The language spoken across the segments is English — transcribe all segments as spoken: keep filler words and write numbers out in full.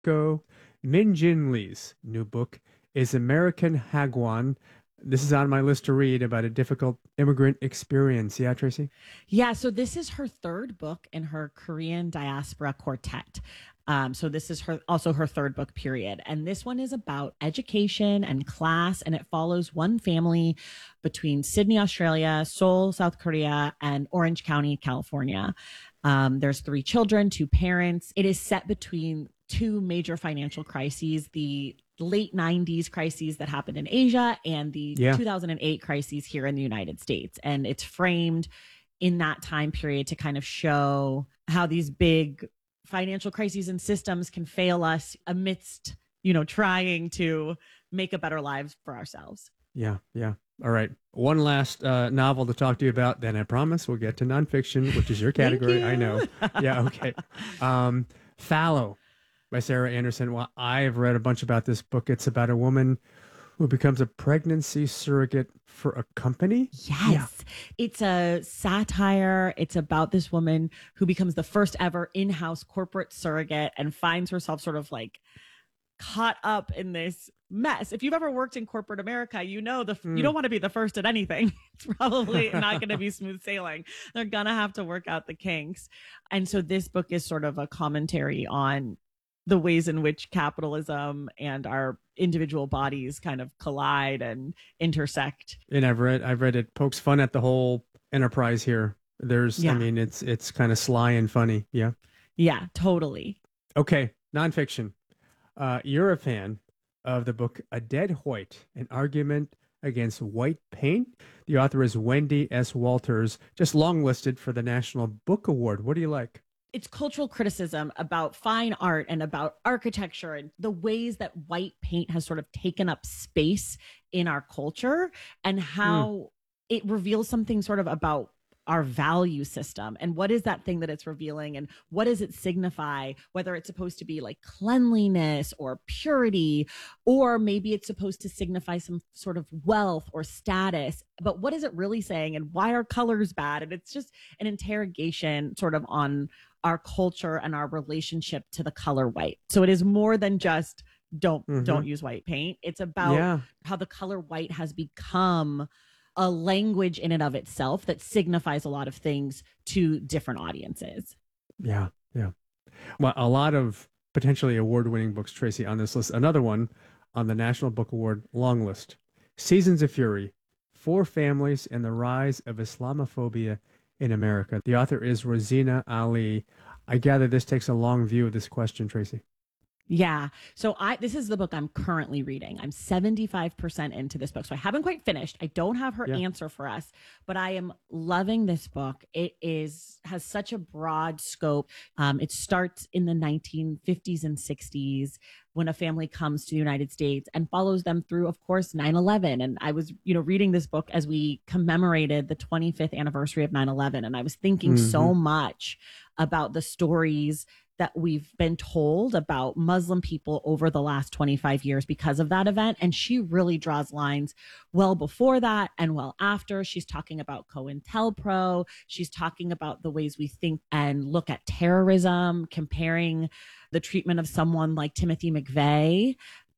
Mexico. Min Jin Lee's new book is American Hagwon. This is on my list to read about a difficult immigrant experience. Yeah, Tracy? Yeah, so this is her third book in her Korean diaspora quartet. Um, so this is her also her third book period. And this one is about education and class, and it follows one family between Sydney, Australia, Seoul, South Korea, and Orange County, California. Um, there's three children, two parents. It is set between two major financial crises, the late nineties crises that happened in Asia and the Yeah. two thousand eight crises here in the United States. And it's framed in that time period to kind of show how these big financial crises and systems can fail us amidst, you know, trying to make a better lives for ourselves. Yeah, yeah. All right. One last uh, novel to talk to you about, then I promise we'll get to nonfiction, which is your category. you. I know. Yeah, okay. Um, Fallow by Sarah Anderson. Well, I've read a bunch about this book. It's about a woman who becomes a pregnancy surrogate for a company. Yes. Yeah. It's a satire. It's about this woman who becomes the first ever in-house corporate surrogate and finds herself sort of like caught up in this mess. If you've ever worked in corporate America, you know the mm. you don't want to be the first at anything. It's probably not going to be smooth sailing. They're going to have to work out the kinks. And so this book is sort of a commentary on the ways in which capitalism and our individual bodies kind of collide and intersect. And I've read I've read it pokes fun at the whole enterprise here. There's yeah. I mean it's it's kind of sly and funny. Yeah. Yeah, totally. Okay, nonfiction. Uh, you're a fan of the book A Dead White, an argument against white paint. The author is Wendy S. Walters, just longlisted for the National Book Award. What do you like? It's cultural criticism about fine art and about architecture and the ways that white paint has sort of taken up space in our culture and how mm. it reveals something sort of about our value system and what is that thing that it's revealing and what does it signify, whether it's supposed to be like cleanliness or purity, or maybe it's supposed to signify some sort of wealth or status, but what is it really saying and why are colors bad? And it's just an interrogation sort of on our culture and our relationship to the color white. So it is more than just don't mm-hmm. don't use white paint. It's about yeah. how the color white has become a language in and of itself that signifies a lot of things to different audiences. Yeah, yeah. Well, a lot of potentially award-winning books, Tracy, on this list. Another one on the National Book Award long list. Seasons of Fury, Four Families and the Rise of Islamophobia in America. The author is Rosina Ali. I gather this takes a long view of this question, Tracy. Yeah. So I this is the book I'm currently reading. I'm seventy-five percent into this book. So I haven't quite finished. I don't have her yeah. answer for us, but I am loving this book. It is has such a broad scope. Um, it starts in the nineteen fifties and sixties when a family comes to the United States and follows them through, of course, nine eleven. And I was, you know, reading this book as we commemorated the twenty-fifth anniversary of nine eleven. And I was thinking mm-hmm. so much about the stories that we've been told about Muslim people over the last twenty-five years because of that event. And she really draws lines well before that and well after. She's talking about COINTELPRO. She's talking about the ways we think and look at terrorism, comparing the treatment of someone like Timothy McVeigh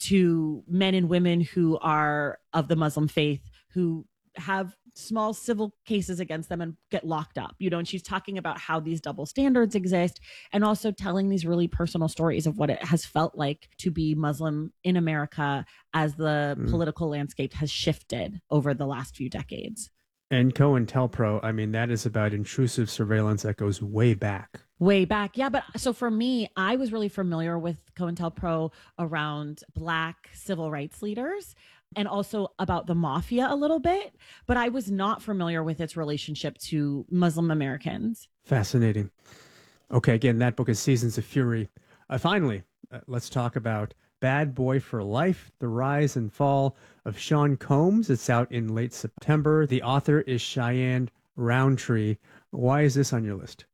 to men and women who are of the Muslim faith who have small civil cases against them and get locked up, you know, and she's talking about how these double standards exist and also telling these really personal stories of what it has felt like to be Muslim in America as the mm. political landscape has shifted over the last few decades. And COINTELPRO, I mean, that is about intrusive surveillance that goes way back. Way back. Yeah. But so for me, I was really familiar with COINTELPRO around Black civil rights leaders and also about the mafia a little bit, but I was not familiar with its relationship to Muslim Americans. Fascinating. Okay, again, that book is Seasons of Fury. Uh, finally, uh, let's talk about Bad Boy for Life, The Rise and Fall of Sean Combs. It's out in late September. The author is Cheyenne Roundtree. Why is this on your list?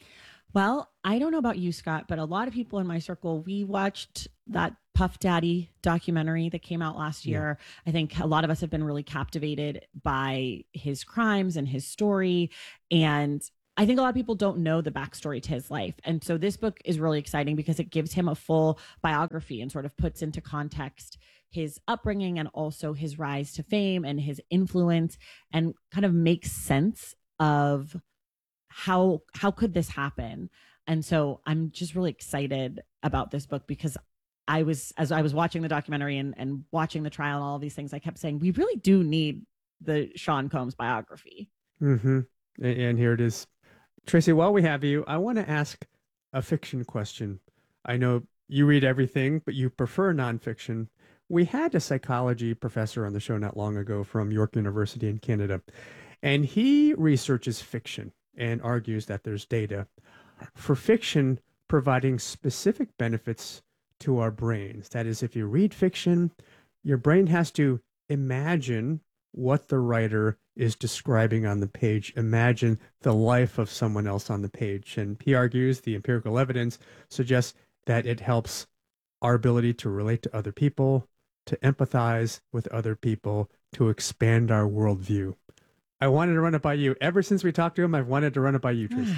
Well, I don't know about you, Scott, but a lot of people in my circle, we watched that Puff Daddy documentary that came out last year. Yeah. I think a lot of us have been really captivated by his crimes and his story. And I think a lot of people don't know the backstory to his life. And so this book is really exciting because it gives him a full biography and sort of puts into context his upbringing and also his rise to fame and his influence, and kind of makes sense of how how could this happen. And so I'm just really excited about this book because I was, as I was watching the documentary and, and watching the trial and all of these things, I kept saying, we really do need the Sean Combs biography. Mm-hmm. And here it is. Tracy, while we have you, I want to ask a fiction question. I know you read everything, but you prefer nonfiction. We had a psychology professor on the show not long ago from York University in Canada, and he researches fiction and argues that there's data for fiction providing specific benefits to our brains. That is, if you read fiction, your brain has to imagine what the writer is describing on the page, imagine the life of someone else on the page. And he argues the empirical evidence suggests that it helps our ability to relate to other people, to empathize with other people, to expand our worldview. I wanted to run it by you. Ever since we talked to him, I've wanted to run it by you, Tracy.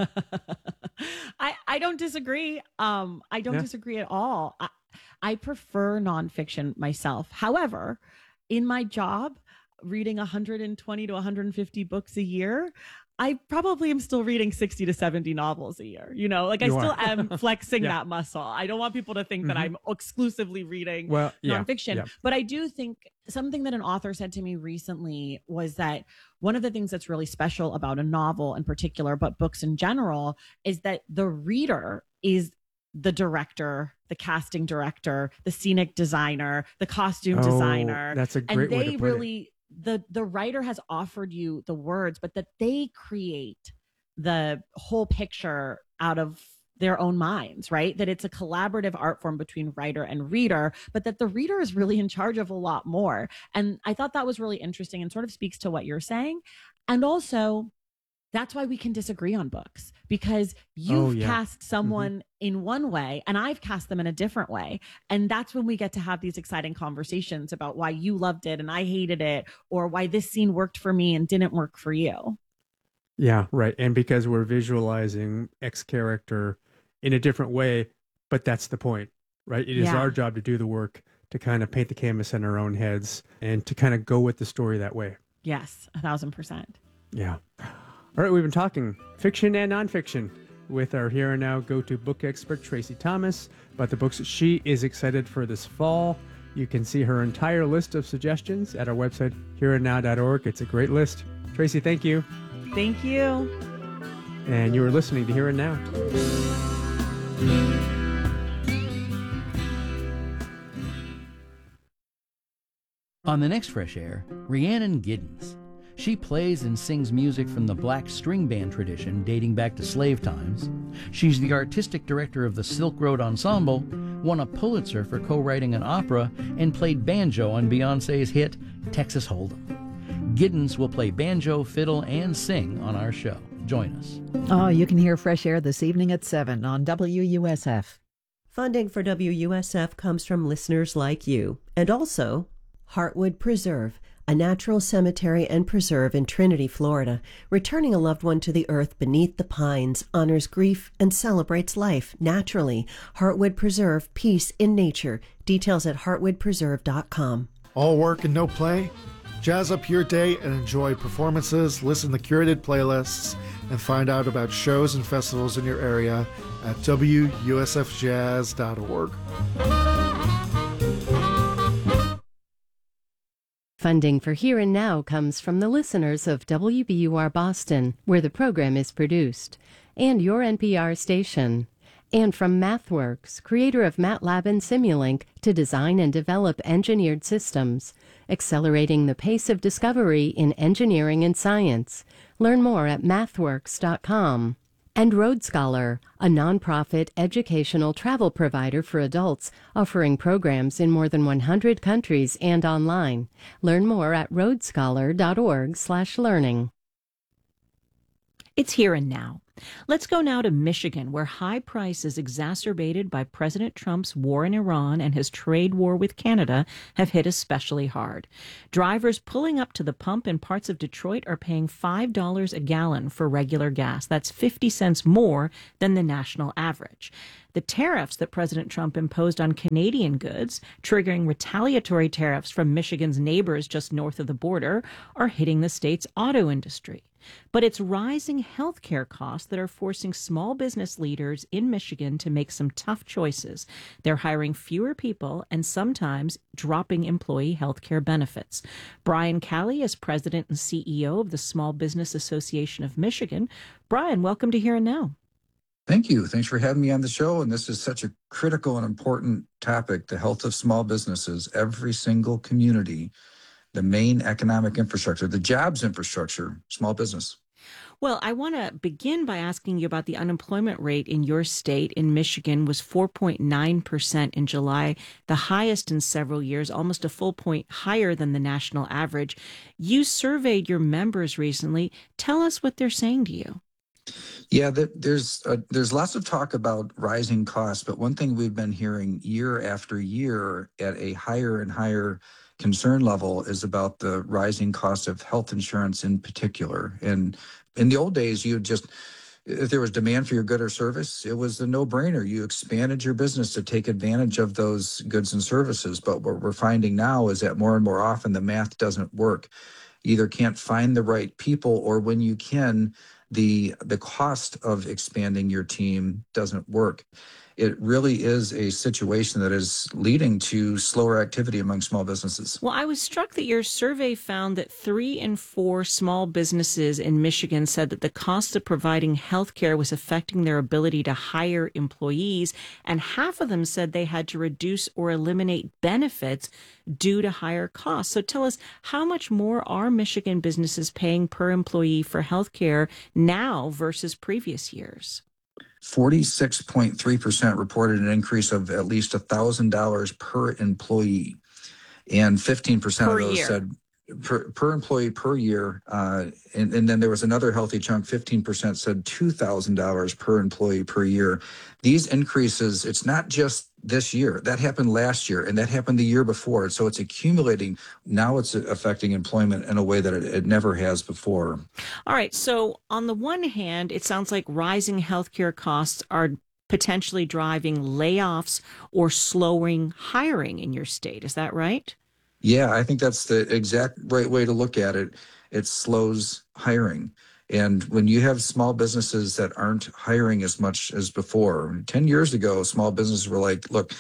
I, I don't disagree. Um, I don't Yeah. disagree at all. I, I prefer nonfiction myself. However, in my job, reading one hundred twenty to one hundred fifty books a year, I probably am still reading sixty to seventy novels a year. You know, like I You still are. am flexing Yeah. that muscle. I don't want people to think that Mhm. I'm exclusively reading Well, yeah, nonfiction. yeah. But I do think something that an author said to me recently was that one of the things that's really special about a novel in particular, but books in general, is that the reader is the director, the casting director, the scenic designer, the costume Oh, designer. that's a And great way they to put it. really, the the writer has offered you the words, but that they create the whole picture out of their own minds, right? That it's a collaborative art form between writer and reader, but that the reader is really in charge of a lot more. And I thought that was really interesting and sort of speaks to what you're saying. And also, that's why we can disagree on books, because you've Oh, yeah. cast someone in one way and I've cast them in a different way. And that's when we get to have these exciting conversations about why you loved it and I hated it, or why this scene worked for me and didn't work for you. Yeah, right. And because we're visualizing X character in a different way, but that's the point, right? It is Yeah. our job to do the work, to kind of paint the canvas in our own heads and to kind of go with the story that way. Yes, a thousand percent. Yeah. All right, we've been talking fiction and nonfiction with our Here and Now go-to book expert, Tracy Thomas, about the books she is excited for this fall. You can see her entire list of suggestions at our website, here and now dot org. It's a great list. Tracy, thank you. Thank you. And you are listening to Here and Now. On the next Fresh Air, Rhiannon Giddens. She plays and sings music from the black string band tradition dating back to slave times. She's the artistic director of the Silk Road Ensemble, won a Pulitzer for co-writing an opera, and played banjo on Beyoncé's hit Texas Hold'em. Giddens will play banjo, fiddle, and sing on our show. Join us. Oh, you can hear Fresh Air this evening at seven on W U S F. Funding for W U S F comes from listeners like you, and also Heartwood Preserve, a natural cemetery and preserve in Trinity, Florida. Returning a loved one to the earth beneath the pines honors grief and celebrates life naturally. Heartwood Preserve, peace in nature. Details at heartwood preserve dot com. All work and no play? Jazz up your day and enjoy performances, listen to curated playlists, and find out about shows and festivals in your area at w u s f jazz dot org. Funding for Here and Now comes from the listeners of W B U R Boston, where the program is produced, and your N P R station. And from MathWorks, creator of MATLAB and Simulink, to design and develop engineered systems, accelerating the pace of discovery in engineering and science. Learn more at mathworks dot com. And Road Scholar, a nonprofit educational travel provider for adults, offering programs in more than one hundred countries and online. Learn more at road scholar dot org slash learning. It's Here and Now. Let's go now to Michigan, where high prices exacerbated by President Trump's war in Iran and his trade war with Canada have hit especially hard. Drivers pulling up to the pump in parts of Detroit are paying five dollars a gallon for regular gas. That's fifty cents more than the national average. The tariffs that President Trump imposed on Canadian goods, triggering retaliatory tariffs from Michigan's neighbors just north of the border, are hitting the state's auto industry. But it's rising healthcare costs that are forcing small business leaders in Michigan to make some tough choices. They're hiring fewer people and sometimes dropping employee healthcare benefits. Brian Calley is president and C E O of the Small Business Association of Michigan. Brian, welcome to Here and Now. Thank you. Thanks for having me on the show. And this is such a critical and important topic, the health of small businesses. Every single community, the main economic infrastructure, the jobs infrastructure, small business. Well, I want to begin by asking you about the unemployment rate in your state. In Michigan was four point nine percent in July, the highest in several years, almost a full point higher than the national average. You surveyed your members recently. Tell us what they're saying to you. Yeah, there's uh, there's lots of talk about rising costs, but one thing we've been hearing year after year at a higher and higher concern level is about the rising cost of health insurance in particular. And in the old days, you just, if there was demand for your good or service, it was a no-brainer. You expanded your business to take advantage of those goods and services. But what we're finding now is that more and more often the math doesn't work. You either can't find the right people, or when you can, the the cost of expanding your team doesn't work. It really is a situation that is leading to slower activity among small businesses. Well, I was struck that your survey found that three in four small businesses in Michigan said that the cost of providing health care was affecting their ability to hire employees, and half of them said they had to reduce or eliminate benefits due to higher costs. So tell us, how much more are Michigan businesses paying per employee for health care now versus previous years? forty-six point three percent reported an increase of at least one thousand dollars per employee. And fifteen percent per of those year. said per, per employee per year. Uh, and, and then there was another healthy chunk, fifteen percent said two thousand dollars per employee per year. These increases, it's not just this year. That happened last year, and that happened the year before. So it's accumulating. Now it's affecting employment in a way that it, it never has before. All right. So on the one hand, it sounds like rising healthcare costs are potentially driving layoffs or slowing hiring in your state. Is that right? Yeah, I think that's the exact right way to look at it. It slows hiring. And when you have small businesses that aren't hiring as much as before, ten years ago, small businesses were like, look,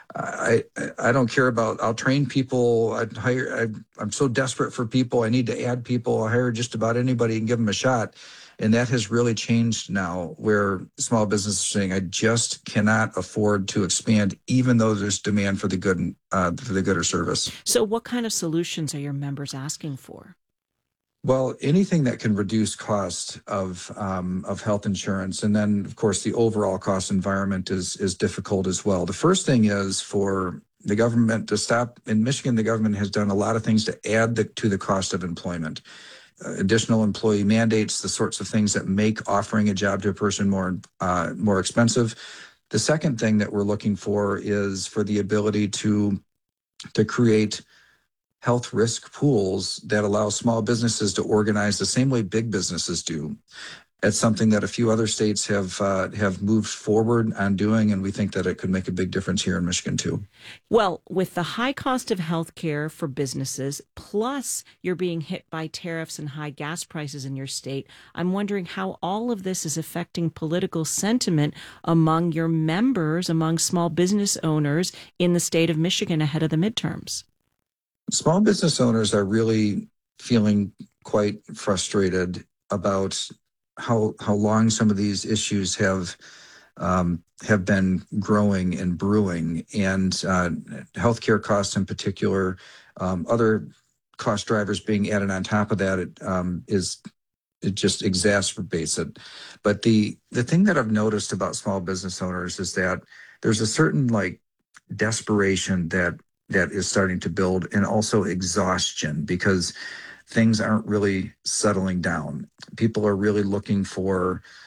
I I don't care about, I'll train people, I'd hire, I, I'm so desperate for people, I need to add people, I'll hire just about anybody and give them a shot. And that has really changed now, where small businesses are saying, I just cannot afford to expand, even though there's demand for the good, uh, for the good or service. So what kind of solutions are your members asking for? Well, anything that can reduce cost of um, of health insurance, and then of course the overall cost environment is is difficult as well. The first thing is for the government to stop. In Michigan, the government has done a lot of things to add the, to the cost of employment. Uh, additional employee mandates, the sorts of things that make offering a job to a person more uh, more expensive. The second thing that we're looking for is for the ability to to create health risk pools that allow small businesses to organize the same way big businesses do. It's something that a few other states have uh, have moved forward on doing, and we think that it could make a big difference here in Michigan too. Well, with the high cost of health care for businesses, plus you're being hit by tariffs and high gas prices in your state, I'm wondering how all of this is affecting political sentiment among your members, among small business owners in the state of Michigan ahead of the midterms. Small business owners are really feeling quite frustrated about how how long some of these issues have um, have been growing and brewing, and uh, healthcare costs in particular, um, other cost drivers being added on top of that, it um, is it just exacerbates it. But the the thing that I've noticed about small business owners is that there's a certain like desperation that that is starting to build, and also exhaustion, because things aren't really settling down. People are really looking for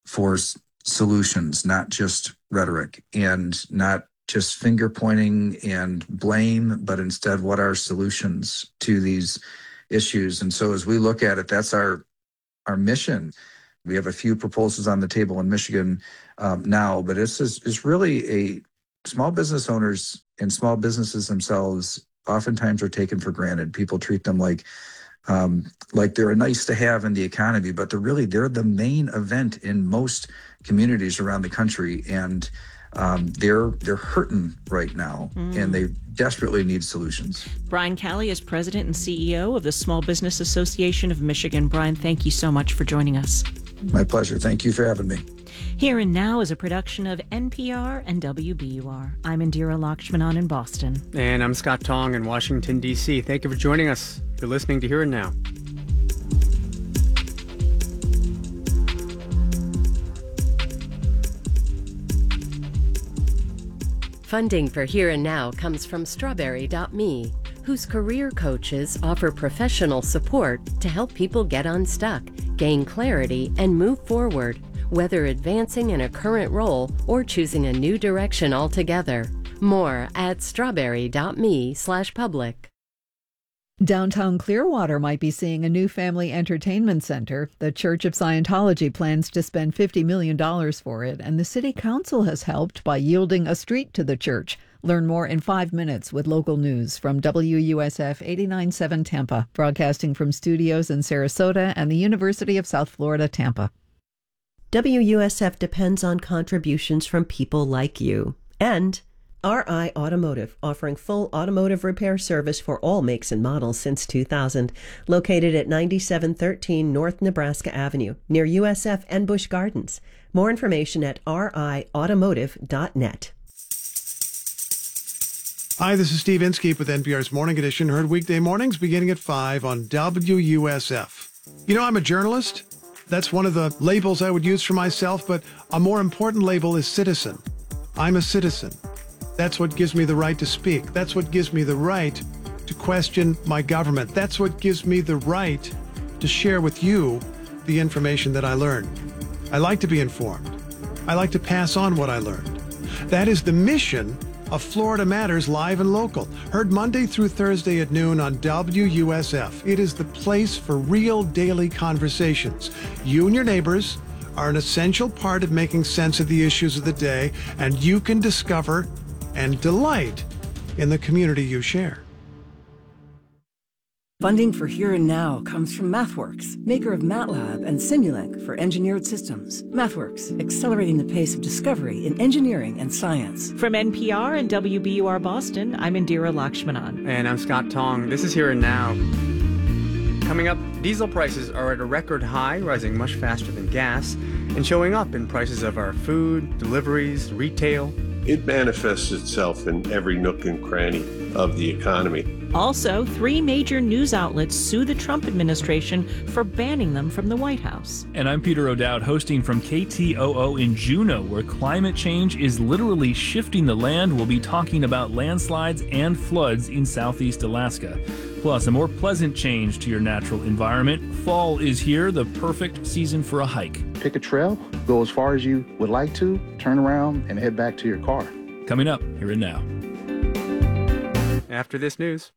for s- solutions, not just rhetoric, and not just finger pointing and blame, but instead what are solutions to these issues. And so as we look at it, that's our our mission. We have a few proposals on the table in Michigan um, now, but it's it's really a small business owners and small businesses themselves oftentimes are taken for granted. People treat them like um, like they're a nice to have in the economy, but they're really they're the main event in most communities around the country, and um, they're they're hurting right now, mm. and they desperately need solutions. Brian Calley is president and C E O of the Small Business Association of Michigan. Brian, thank you so much for joining us. My pleasure. Thank you for having me. Here and Now is a production of N P R and W B U R. I'm Indira Lakshmanan in Boston. And I'm Scott Tong in Washington, D C. Thank you for joining us. You're listening to Here and Now. Funding for Here and Now comes from Strawberry dot me, whose career coaches offer professional support to help people get unstuck, gain clarity, and move forward, whether advancing in a current role or choosing a new direction altogether. More at strawberry dot me slash public. Downtown Clearwater might be seeing a new family entertainment center. The Church of Scientology plans to spend fifty million dollars for it, and the City Council has helped by yielding a street to the church. Learn more in five minutes with local news from W U S F eighty-nine point seven Tampa, broadcasting from studios in Sarasota and the University of South Florida, Tampa. W U S F depends on contributions from people like you. And R I Automotive, offering full automotive repair service for all makes and models since two thousand. Located at ninety-seven thirteen North Nebraska Avenue, near U S F and Busch Gardens. More information at r i automotive dot net. Hi, this is Steve Inskeep with N P R's Morning Edition, heard weekday mornings beginning at five on W U S F. You know, I'm a journalist. That's one of the labels I would use for myself, but a more important label is citizen. I'm a citizen. That's what gives me the right to speak. That's what gives me the right to question my government. That's what gives me the right to share with you the information that I learned. I like to be informed. I like to pass on what I learned. That is the mission of Florida Matters Live and Local, heard Monday through Thursday at noon on W U S F. It is the place for real daily conversations. You and your neighbors are an essential part of making sense of the issues of the day, and you can discover and delight in the community you share. Funding for Here and Now comes from MathWorks, maker of MATLAB and Simulink for engineered systems. MathWorks, accelerating the pace of discovery in engineering and science. From N P R and W B U R Boston, I'm Indira Lakshmanan. And I'm Scott Tong. This is Here and Now. Coming up, diesel prices are at a record high, rising much faster than gas, and showing up in prices of our food, deliveries, retail. It manifests itself in every nook and cranny of the economy. Also, three major news outlets sue the Trump administration for banning them from the White House. And I'm Peter O'Dowd, hosting from K T O O in Juneau, where climate change is literally shifting the land. We'll be talking about landslides and floods in southeast Alaska. Plus, a more pleasant change to your natural environment. Fall is here, the perfect season for a hike. Pick a trail, go as far as you would like to, turn around, and head back to your car. Coming up, Here and Now. After this news.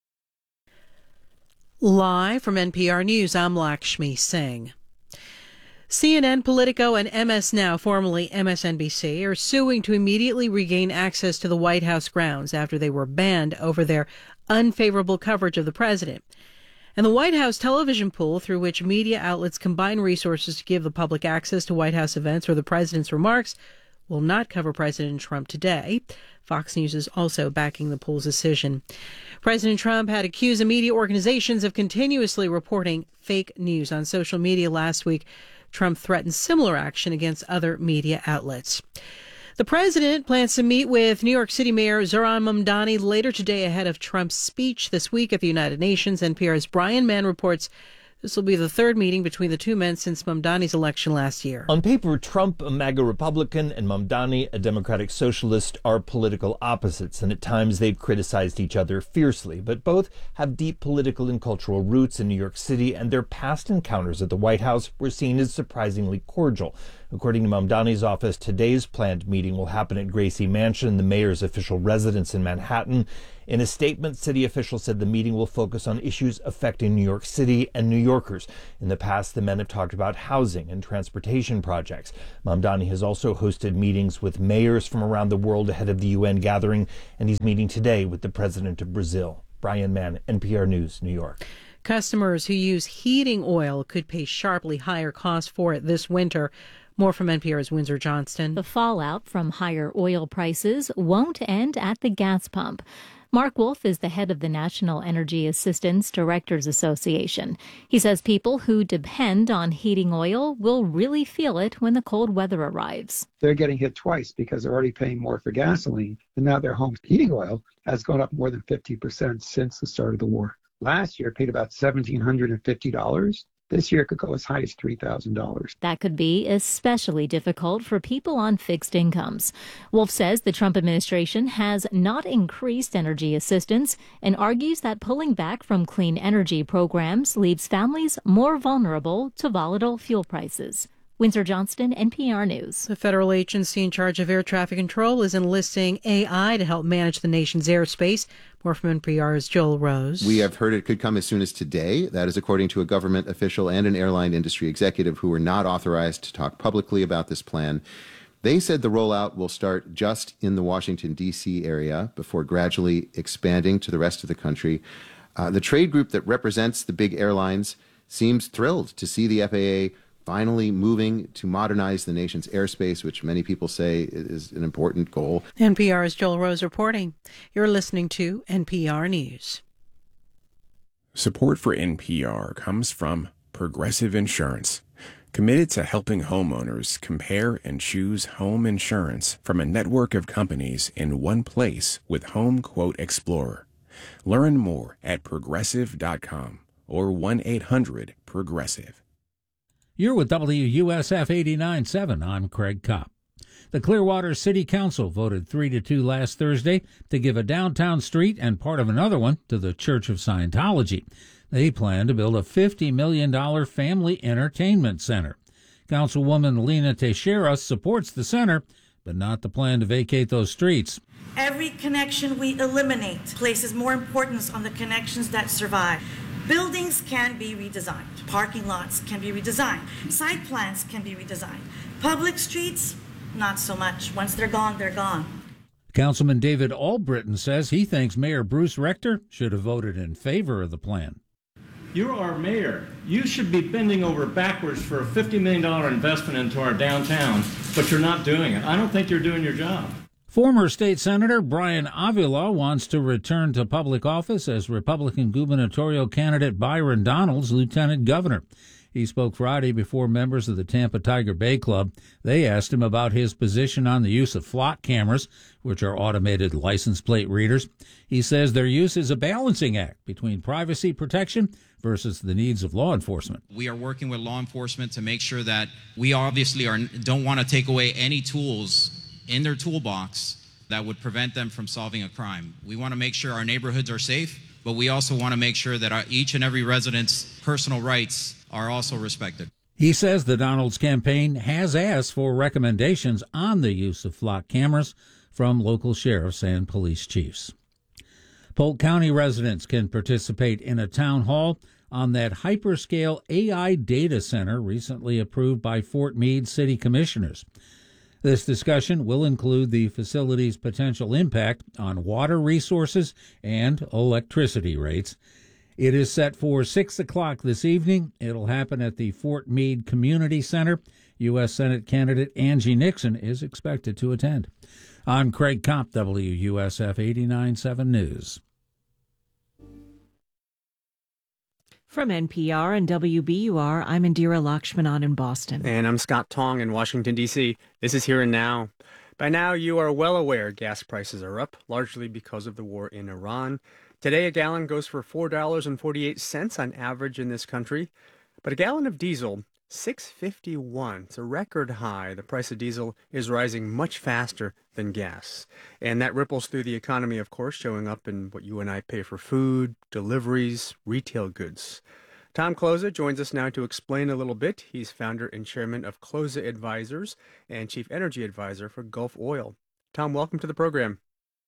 Live from N P R News, I'm Lakshmi Singh. C N N, Politico, and M S Now, formerly M S N B C, are suing to immediately regain access to the White House grounds after they were banned over their unfavorable coverage of the president. And the White House television pool, through which media outlets combine resources to give the public access to White House events or the president's remarks, will not cover President Trump today. Fox News is also backing the pool's decision. President Trump had accused the media organizations of continuously reporting fake news on social media last week. Trump threatened similar action against other media outlets. The president plans to meet with New York City Mayor Zohran Mamdani later today ahead of Trump's speech this week at the United Nations. N P R's Brian Mann reports this will be the third meeting between the two men since Mamdani's election last year. On paper, Trump, a MAGA Republican, and Mamdani, a Democratic Socialist, are political opposites, and at times they've criticized each other fiercely. But both have deep political and cultural roots in New York City, and their past encounters at the White House were seen as surprisingly cordial. According to Mamdani's office, today's planned meeting will happen at Gracie Mansion, the mayor's official residence in Manhattan. In a statement, city officials said the meeting will focus on issues affecting New York City and New Yorkers. In the past, the men have talked about housing and transportation projects. Mamdani has also hosted meetings with mayors from around the world ahead of the U N gathering, and he's meeting today with the president of Brazil. Brian Mann, N P R News, New York. Customers who use heating oil could pay sharply higher costs for it this winter. More from N P R's Windsor Johnston. The fallout from higher oil prices won't end at the gas pump. Mark Wolf is the head of the National Energy Assistance Directors Association. He says people who depend on heating oil will really feel it when the cold weather arrives. They're getting hit twice because they're already paying more for gasoline, and now their home heating oil has gone up more than fifty percent since the start of the war. Last year, it paid about one thousand seven hundred fifty dollars. This year, it could go as high as three thousand dollars. That could be especially difficult for people on fixed incomes. Wolf says the Trump administration has not increased energy assistance and argues that pulling back from clean energy programs leaves families more vulnerable to volatile fuel prices. Windsor Johnston, N P R News. The federal agency in charge of air traffic control is enlisting A I to help manage the nation's airspace. More from N P R's Joel Rose. We have heard it could come as soon as today. That is according to a government official and an airline industry executive who were not authorized to talk publicly about this plan. They said the rollout will start just in the Washington, D C area before gradually expanding to the rest of the country. Uh, the trade group that represents the big airlines seems thrilled to see the F A A finally moving to modernize the nation's airspace, which many people say is an important goal. N P R's Joel Rose reporting. You're listening to N P R News. Support for N P R comes from Progressive Insurance, committed to helping homeowners compare and choose home insurance from a network of companies in one place with Home Quote Explorer. Learn more at progressive dot com or one eight hundred progressive. You're with W U S F eighty-nine point seven. I'm Craig Kopp. The Clearwater City Council voted three to two last Thursday to give a downtown street and part of another one to the Church of Scientology. They plan to build a fifty million dollars family entertainment center. Councilwoman Lena Teixeira supports the center, but not the plan to vacate those streets. Every connection we eliminate places more importance on the connections that survive. Buildings can be redesigned. Parking lots can be redesigned. Site plans can be redesigned. Public streets, not so much. Once they're gone, they're gone. Councilman David Albritton says he thinks Mayor Bruce Rector should have voted in favor of the plan. You're our mayor. You should be bending over backwards for a fifty million dollars investment into our downtown, but you're not doing it. I don't think you're doing your job. Former state senator Brian Avila wants to return to public office as Republican gubernatorial candidate Byron Donalds lieutenant governor. He spoke Friday before members of the Tampa Tiger Bay Club. They asked him about his position on the use of flock cameras, which are automated license plate readers. He says their use is a balancing act between privacy protection versus the needs of law enforcement. We are working with law enforcement to make sure that we obviously are, don't want to take away any tools in their toolbox that would prevent them from solving a crime. We want to make sure our neighborhoods are safe, but we also want to make sure that our, each and every resident's personal rights are also respected. He says the Donalds campaign has asked for recommendations on the use of flock cameras from local sheriffs and police chiefs. Polk County residents can participate in a town hall on that hyperscale A I data center recently approved by Fort Meade City Commissioners. This discussion will include the facility's potential impact on water resources and electricity rates. It is set for six o'clock this evening. It'll happen at the Fort Meade Community Center. U S Senate candidate Angie Nixon is expected to attend. I'm Craig Kopp, W U S F eighty-nine point seven News. From N P R and W B U R, I'm Indira Lakshmanan in Boston. And I'm Scott Tong in Washington, D C This is Here and Now. By now, you are well aware gas prices are up, largely because of the war in Iran. Today, a gallon goes for four dollars and forty-eight cents on average in this country. But a gallon of diesel, six dollars and fifty-one cents. It's a record high. The price of diesel is rising much faster than gas. And that ripples through the economy, of course, showing up in what you and I pay for food, deliveries, retail goods. Tom Kloza joins us now to explain a little bit. He's founder and chairman of Kloza Advisors and chief energy advisor for Gulf Oil. Tom, welcome to the program.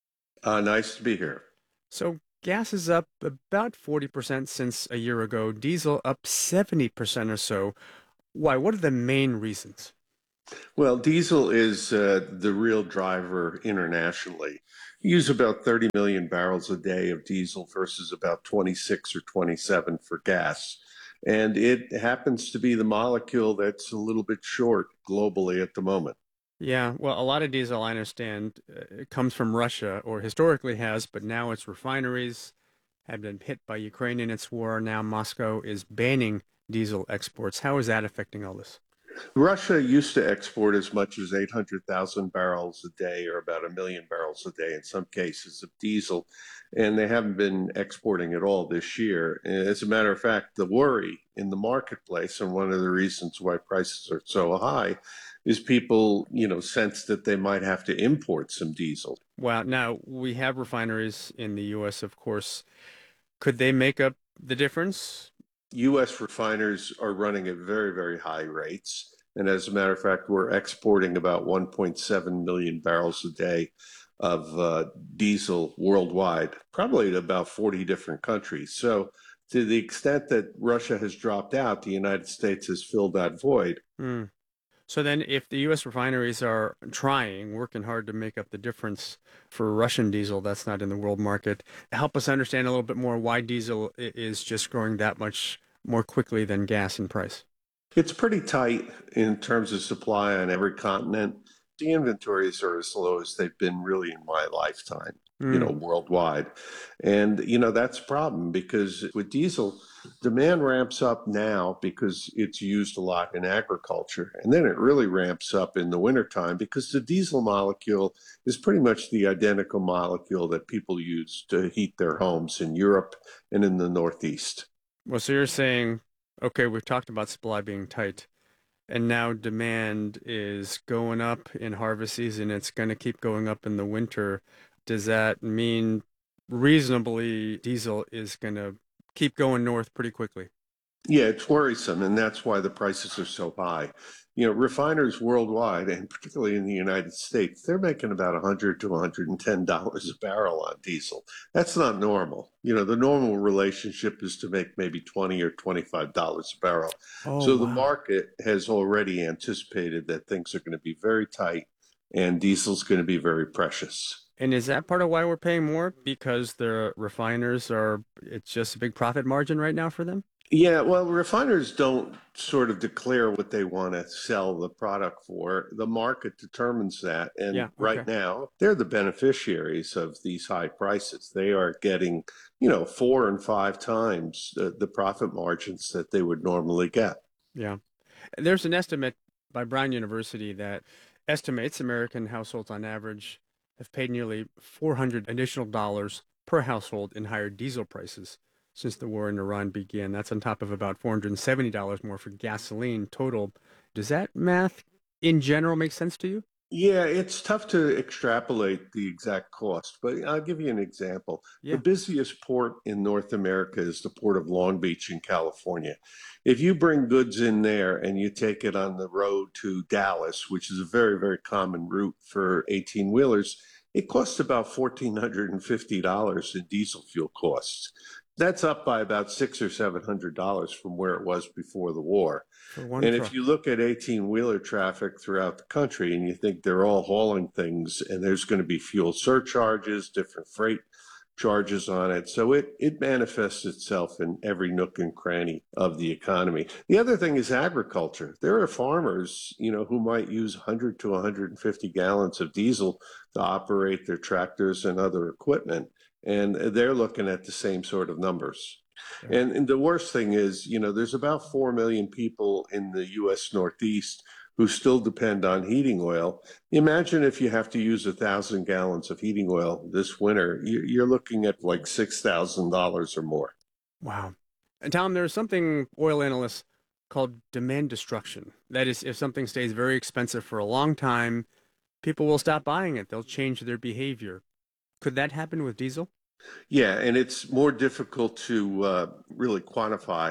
Uh, nice to be here. So gas is up about forty percent since a year ago, diesel up seventy percent or so. Why? What are the main reasons? Well, diesel is uh, the real driver internationally. We use about thirty million barrels a day of diesel versus about twenty-six or twenty-seven for gas. And it happens to be the molecule that's a little bit short globally at the moment. Yeah, well, a lot of diesel, I understand, uh, comes from Russia, or historically has, but now its refineries have been hit by Ukraine in its war. Now Moscow is banning diesel exports. How is that affecting all this? Russia used to export as much as eight hundred thousand barrels a day, or about a million barrels a day in some cases, of diesel, and they haven't been exporting at all this year. As a matter of fact, the worry in the marketplace, and one of the reasons why prices are so high, is people, you know, sense that they might have to import some diesel. Well, now we have refineries in the U S, of course. Could they make up the difference? U S refiners are running at very, very high rates. And as a matter of fact, we're exporting about one point seven million barrels a day of uh, diesel worldwide, probably to about forty different countries. So to the extent that Russia has dropped out, the United States has filled that void. Hmm. So then if the U S refineries are trying, working hard to make up the difference for Russian diesel that's not in the world market, help us understand a little bit more why diesel is just growing that much more quickly than gas in price. It's pretty tight in terms of supply on every continent. The inventories are as low as they've been really in my lifetime, mm. you know, worldwide. And, you know, that's a problem because with diesel, demand ramps up now because it's used a lot in agriculture. And then it really ramps up in the wintertime because the diesel molecule is pretty much the identical molecule that people use to heat their homes in Europe and in the Northeast. Well, so you're saying, okay, we've talked about supply being tight, and now demand is going up in harvest season. It's going to keep going up in the winter. Does that mean reasonably diesel is going to keep going north pretty quickly? Yeah, it's worrisome, and that's why the prices are so high. You know, refiners worldwide, and particularly in the United States, they're making about one hundred to one hundred ten dollars a barrel on diesel. That's not normal. You know, the normal relationship is to make maybe twenty or twenty-five dollars a barrel. Oh, so wow. The market has already anticipated that things are going to be very tight, and diesel's going to be very precious. And is that part of why we're paying more? Because the refiners are, it's just a big profit margin right now for them? Yeah, well, refiners don't sort of declare what they want to sell the product for. The market determines that. And yeah, okay. right now, they're the beneficiaries of these high prices. They are getting, you know, four and five times the, the profit margins that they would normally get. Yeah. There's an estimate by Brown University that estimates American households on average have paid nearly four hundred additional dollars per household in higher diesel prices since the war in Iran began. That's on top of about four hundred seventy dollars more for gasoline total. Does that math in general make sense to you? Yeah, it's tough to extrapolate the exact cost, but I'll give you an example. Yeah. The busiest port in North America is the Port of Long Beach in California. If you bring goods in there and you take it on the road to Dallas, which is a very, very common route for eighteen-wheelers, it costs about one thousand four hundred fifty dollars in diesel fuel costs. That's up by about six or seven hundred dollars from where it was before the war. And truck. If you look at eighteen-wheeler traffic throughout the country and you think they're all hauling things and there's going to be fuel surcharges, different freight charges on it. So it, it manifests itself in every nook and cranny of the economy. The other thing is agriculture. There are farmers, you know, who might use one hundred to one hundred fifty gallons of diesel to operate their tractors and other equipment. And they're looking at the same sort of numbers. Yeah. And, and the worst thing is, you know, there's about four million people in the U S Northeast who still depend on heating oil. Imagine if you have to use a thousand gallons of heating oil this winter, you're looking at like six thousand dollars or more. Wow. And Tom, there's something oil analysts called demand destruction. That is, if something stays very expensive for a long time, people will stop buying it. They'll change their behavior. Could that happen with diesel? Yeah, and it's more difficult to uh, really quantify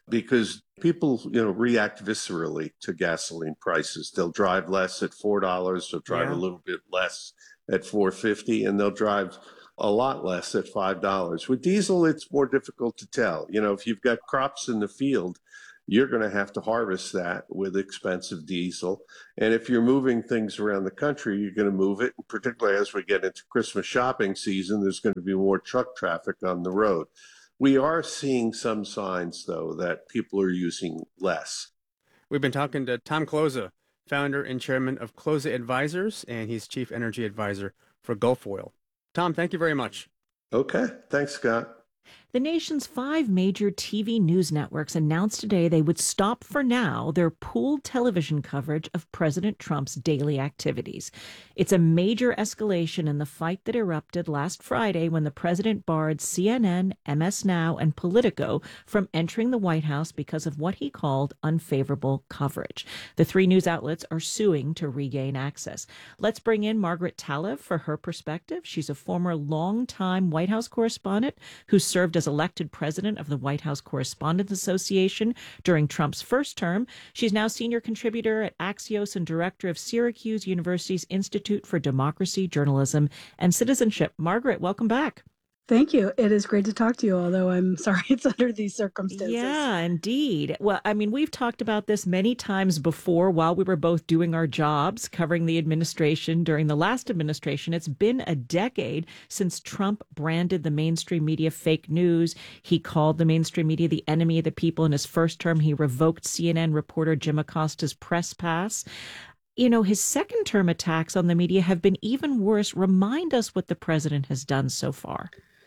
because people, you know, react viscerally to gasoline prices. They'll drive less at four dollars, they'll drive Yeah. a little bit less at four fifty, and they'll drive a lot less at five dollars. With diesel, it's more difficult to tell. You know, if you've got crops in the field, you're going to have to harvest that with expensive diesel. And if you're moving things around the country, you're going to move it. And particularly as we get into Christmas shopping season, there's going to be more truck traffic on the road. We are seeing some signs, though, that people are using less. We've been talking to Tom Kloza, founder and chairman of Kloza Advisors, and he's chief energy advisor for Gulf Oil. Tom, thank you very much. Okay. Thanks, Scott. The nation's five major T V news networks announced today they would stop for now their pooled television coverage of President Trump's daily activities. It's a major escalation in the fight that erupted last Friday when the president barred C N N, M S Now, and Politico from entering the White House because of what he called unfavorable coverage. The three news outlets are suing to regain access. Let's bring in Margaret Talev for her perspective. She's a former longtime White House correspondent who served as elected president of the White House Correspondents Association during Trump's first term. She's now senior contributor at Axios and director of Syracuse University's Institute for Democracy, Journalism, and Citizenship. Margaret, welcome back. Thank you. It is great to talk to you, although I'm sorry it's under these circumstances. Yeah, indeed. Well, I mean, we've talked about this many times before while we were both doing our jobs, covering the administration during the last administration. It's been a decade since Trump branded the mainstream media fake news. He called the mainstream media the enemy of the people. In his first term, he revoked C N N reporter Jim Acosta's press pass. You know, his second term attacks on the media have been even worse. Remind us what the president has done so far.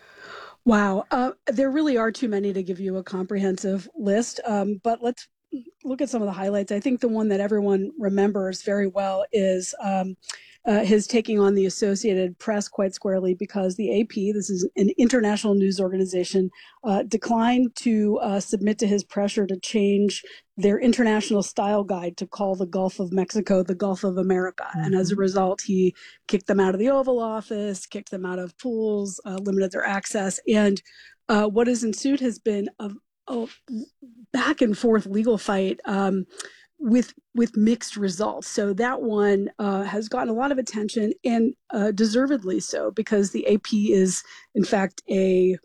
Wow. Uh, there really are too many to give you a comprehensive list, um, but let's look at some of the highlights. I think the one that everyone remembers very well is um, uh, his taking on the Associated Press quite squarely because the A P, this is an international news organization, uh, declined to uh, submit to his pressure to change their international style guide to call the Gulf of Mexico the Gulf of America. Mm-hmm. And as a result, he kicked them out of the Oval Office, kicked them out of pools, uh, limited their access. And uh, what has ensued has been a, a back and forth legal fight um, with with mixed results. So that one uh, has gotten a lot of attention, and uh, deservedly so, because the A P is, in fact, a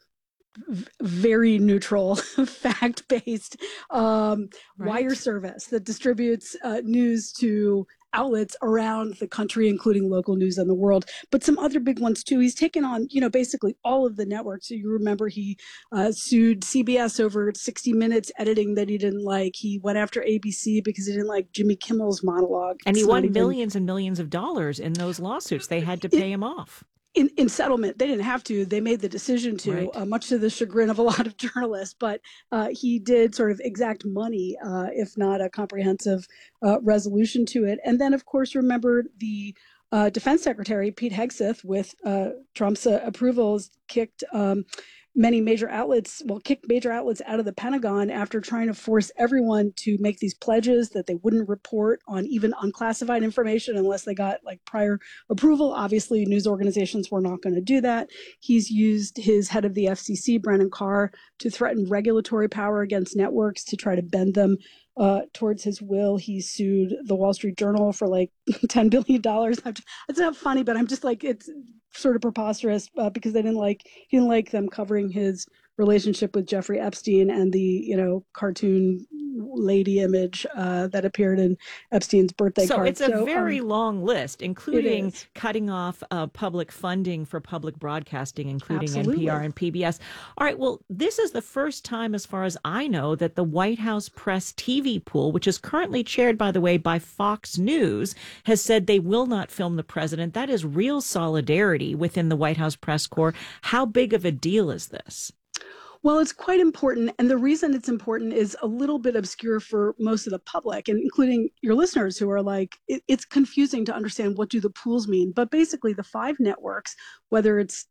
very neutral, fact-based um, right. wire service that distributes uh, news to outlets around the country, including local news and the world, but some other big ones too. He's taken on, you know, basically all of the networks. So you remember he uh, sued C B S over sixty minutes editing that he didn't like. He went after A B C because he didn't like Jimmy Kimmel's monologue. And he It's won even... millions and millions of dollars in those lawsuits. They had to pay it, him off. In, in settlement, they didn't have to. They made the decision to, right. uh, much to the chagrin of a lot of journalists. But uh, he did sort of exact money, uh, if not a comprehensive uh, resolution to it. And then, of course, remember the uh, Defense Secretary, Pete Hegseth, with uh, Trump's uh, approval, has kicked um, many major outlets, well, kicked major outlets out of the Pentagon after trying to force everyone to make these pledges that they wouldn't report on even unclassified information unless they got like prior approval. Obviously, news organizations were not going to do that. He's used his head of the F C C, Brennan Carr, to threaten regulatory power against networks to try to bend them uh, towards his will. He sued the Wall Street Journal for like ten billion dollars. It's not funny, but I'm just like, it's sort of preposterous uh, because they didn't like, he didn't like them covering his relationship with Jeffrey Epstein and the, you know, cartoon lady image uh, that appeared in Epstein's birthday so card. It's a so, very um, long list, including cutting off uh, public funding for public broadcasting, including Absolutely. N P R and P B S. All right, well, this is the first time, as far as I know, that the White House Press T V pool, which is currently chaired, by the way, by Fox News, has said they will not film the president. That is real solidarity within the White House press corps. How big of a deal is this? Well, it's quite important. And the reason it's important is a little bit obscure for most of the public, and including your listeners who are like, it, it's confusing to understand what do the pools mean. But basically, the five networks, whether it's uh,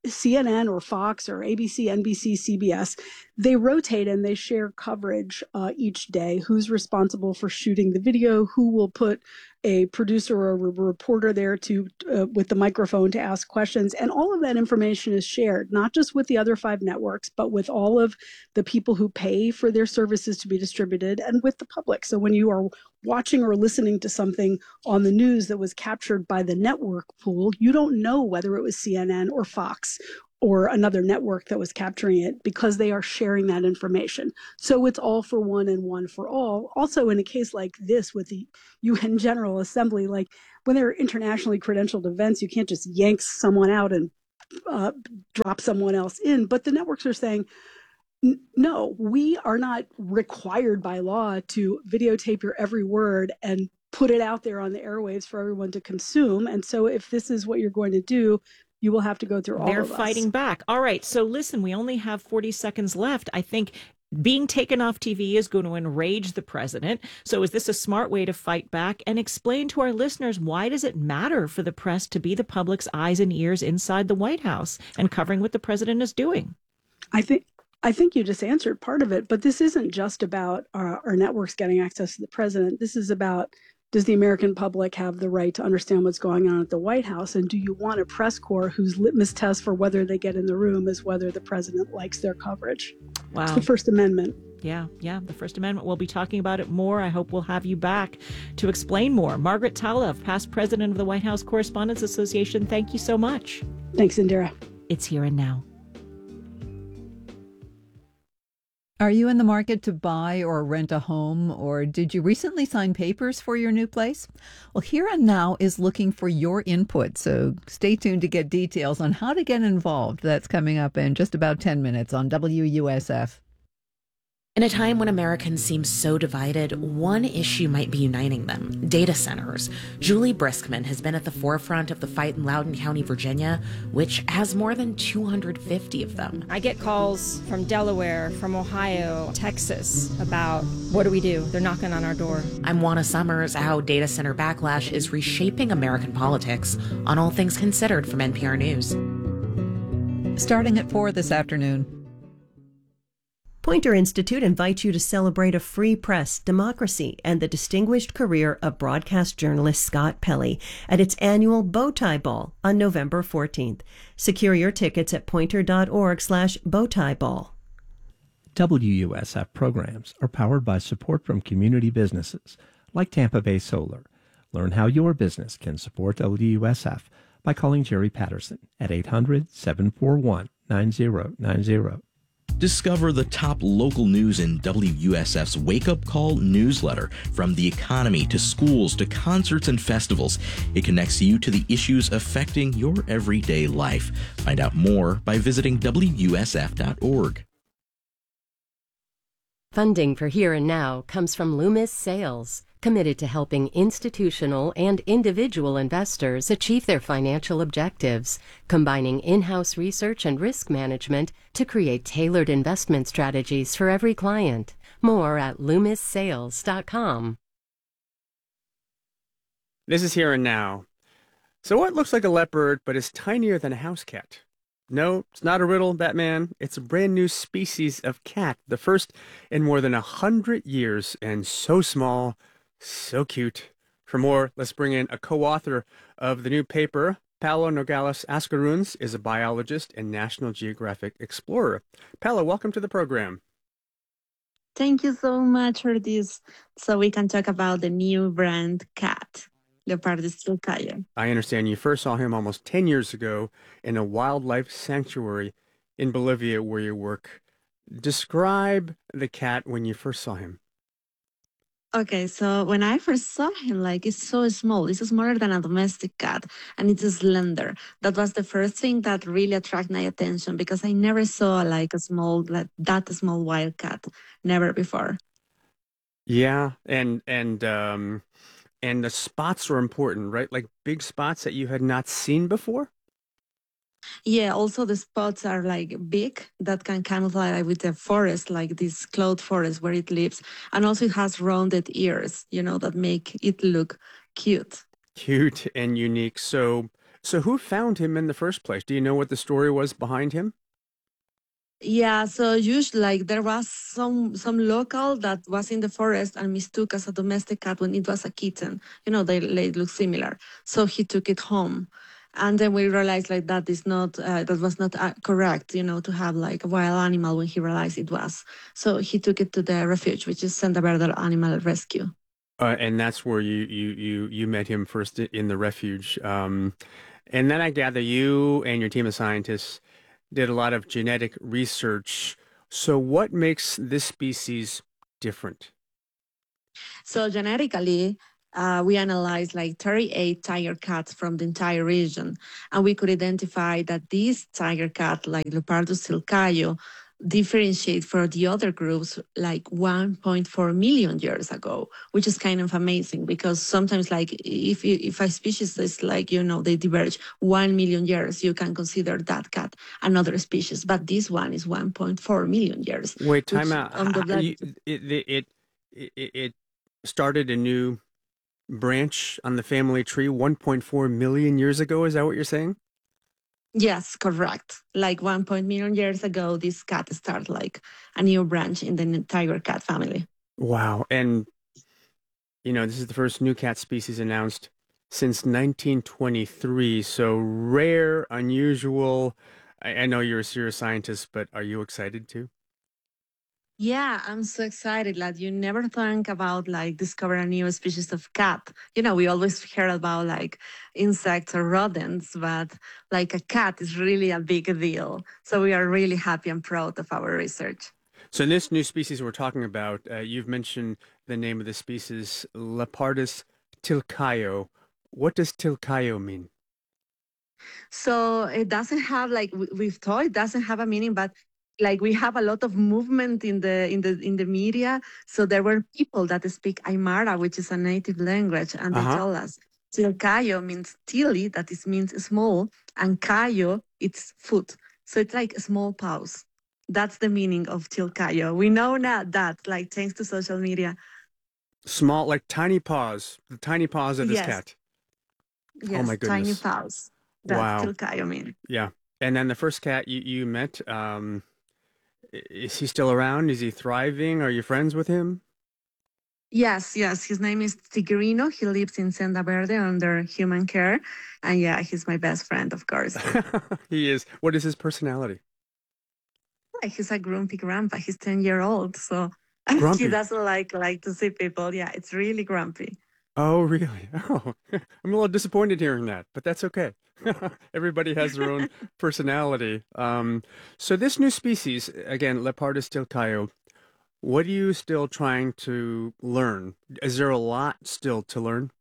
C N N or Fox or A B C, N B C, C B S, they rotate and they share coverage uh, each day. Who's responsible for shooting the video? Who will put a producer or a reporter there to uh, with the microphone to ask questions? And all of that information is shared, not just with the other five networks, but with all of the people who pay for their services to be distributed and with the public. So when you are watching or listening to something on the news that was captured by the network pool, you don't know whether it was C N N or Fox or another network that was capturing it because they are sharing that information. So it's all for one and one for all. Also, in a case like this with the U N General Assembly, like when they're internationally credentialed events, you can't just yank someone out and uh, drop someone else in. But the networks are saying, no, we are not required by law to videotape your every word and put it out there on the airwaves for everyone to consume. And so if this is what you're going to do, you will have to go through all They're of us. fighting back. All right. So listen, we only have forty seconds left. I think being taken off T V is going to enrage the president. So is this a smart way to fight back? And explain to our listeners, why does it matter for the press to be the public's eyes and ears inside the White House and covering what the president is doing? I think I think you just answered part of it, but this isn't just about our, our networks getting access to the president. This is about, does the American public have the right to understand what's going on at the White House? And do you want a press corps whose litmus test for whether they get in the room is whether the president likes their coverage? Wow. It's the First Amendment. Yeah, yeah, the First Amendment. We'll be talking about it more. I hope we'll have you back to explain more. Margaret Talev, past president of the White House Correspondents Association, thank you so much. Thanks, Indira. It's Here and Now. Are you in the market to buy or rent a home, or did you recently sign papers for your new place? Well, Here and Now is looking for your input, so stay tuned to get details on how to get involved. That's coming up in just about ten minutes on W U S F. In a time when Americans seem so divided, one issue might be uniting them: data centers. Julie Briskman has been at the forefront of the fight in Loudoun County, Virginia, which has more than two hundred fifty of them. I get calls from Delaware, from Ohio, Texas about, what do we do? They're knocking on our door. I'm Juana Summers. How data center backlash is reshaping American politics on All Things Considered from N P R News. Starting at four this afternoon. Poynter Institute invites you to celebrate a free press, democracy, and the distinguished career of broadcast journalist Scott Pelley at its annual Bowtie Ball on November fourteenth. Secure your tickets at poynter.org slash bowtieball. W U S F programs are powered by support from community businesses like Tampa Bay Solar. Learn how your business can support W U S F by calling Jerry Patterson at eight hundred, seven four one, nine zero nine zero. Discover the top local news in W U S F's Wake Up Call newsletter. From the economy to schools to concerts and festivals, it connects you to the issues affecting your everyday life. Find out more by visiting W U S F dot org. Funding for Here and Now comes from Loomis Sales, committed to helping institutional and individual investors achieve their financial objectives, combining in-house research and risk management to create tailored investment strategies for every client. More at loomis sales dot com. This is Here and Now. So what looks like a leopard but is tinier than a house cat? No, it's not a riddle, Batman. It's a brand new species of cat, the first in more than a hundred years, and so small, so cute. For more, let's bring in a co-author of the new paper. Paola Nogales Ascaruns is a biologist and National Geographic explorer. Paola, welcome to the program. Thank you so much for this, so we can talk about the new brand cat, Leopardus truncaya. I understand you first saw him almost ten years ago in a wildlife sanctuary in Bolivia where you work. Describe the cat when you first saw him. Okay, so when I first saw him, like, it's so small. It's smaller than a domestic cat, and it's slender. That was the first thing that really attracted my attention, because I never saw like a small, like that small wild cat, never before. Yeah, and and um, and the spots are important, right? Like big spots that you had not seen before. Yeah, also the spots are like big, that can camouflage with the forest, like this cloud forest where it lives. And also it has rounded ears, you know, that make it look cute. Cute and unique. So So who found him in the first place? Do you know what the story was behind him? Yeah, so usually like there was some some local that was in the forest and mistook as a domestic cat when it was a kitten. You know, they, they look similar. So he took it home. And then we realized like that is not, uh, that was not uh, correct, you know, to have like a wild animal when he realized it was. So he took it to the refuge, which is Senda Verde Animal Rescue. Uh, and that's where you, you, you, you met him first in the refuge. Um, and then I gather you and your team of scientists did a lot of genetic research. So what makes this species different? So genetically, uh, we analyzed like thirty-eight tiger cats from the entire region, and we could identify that this tiger cat, like Leopardus tilcaio, differentiate from the other groups like one point four million years ago, which is kind of amazing because sometimes like if if a species is like, you know, they diverge one million years, you can consider that cat another species, but this one is one point four million years. Wait, time out. On the You, it, it, it, it started a new branch on the family tree one point four million years ago. Is that what you're saying? Yes, correct. Like one point million years ago, this cat started like a new branch in the tiger cat family. Wow. And, you know, this is the first new cat species announced since nineteen twenty-three. So rare, unusual. I, I know you're a serious scientist, but are you excited too? Yeah, I'm so excited. Like you never think about like discover a new species of cat. You know, we always hear about like insects or rodents, but like a cat is really a big deal. So we are really happy and proud of our research. So in this new species we're talking about, uh, you've mentioned the name of the species, Leopardus tilcaio. What does tilcaio mean? So it doesn't have like we've thought it doesn't have a meaning, but like we have a lot of movement in the in the in the media. So there were people that speak Aymara, which is a native language, and they uh-huh. tell us tilcaio means tili, that is means small, and caio it's foot. So it's like small paws. That's the meaning of tilcaio. We know now that, like thanks to social media. Small, like tiny paws, the tiny paws of this yes. cat. Yes, oh my goodness. Tiny paws. That's wow. tilcaio mean. Yeah. And then the first cat you, you met, um, is he still around? Is he thriving? Are you friends with him? Yes, yes. His name is Tigurino. He lives in Senda Verde under human care. And yeah, he's my best friend, of course. He is. What is his personality? He's a grumpy grandpa. He's ten years old. So grumpy. He doesn't like, like to see people. Yeah, it's really grumpy. Oh, really? Oh, I'm a little disappointed hearing that, but that's okay. Everybody has their own personality. Um, so this new species, again, Leopardus tilcaio, what are you still trying to learn? Is there a lot still to learn?